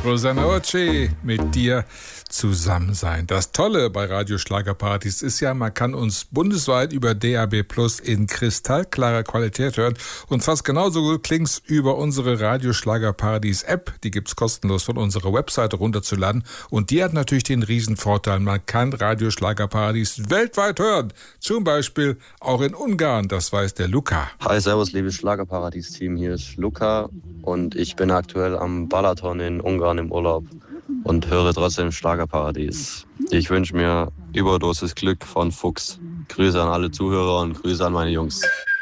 Rosanna Oce mit dir zusammen sein. Das Tolle bei Radio Schlagerparadies ist ja, man kann uns bundesweit über DAB+ in kristallklarer Qualität hören. Und fast genauso gut klingt's über unsere Radio Schlagerparadies App. Die gibt's kostenlos von unserer Webseite runterzuladen. Und die hat natürlich den Riesenvorteil, man kann Radio Schlagerparadies weltweit hören. Zum Beispiel auch in Ungarn, das weiß der Luca. Hi, servus, liebes Schlagerparadies-Team. Hier ist Luca und ich bin aktuell am Balaton in Ungarn im Urlaub und höre trotzdem Schlagerparadies. Ich wünsche mir Überdosis Glück von Fuchs. Grüße an alle Zuhörer und Grüße an meine Jungs.